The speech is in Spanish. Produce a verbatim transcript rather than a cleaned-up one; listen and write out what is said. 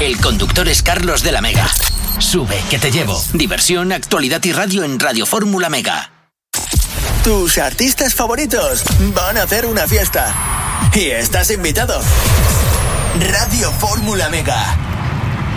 El conductor es Carlos de la Mega. Sube, que te llevo. Diversión, actualidad y radio en Radio Fórmula Mega. Tus artistas favoritos van a hacer una fiesta. Y estás invitado. Radio Fórmula Mega.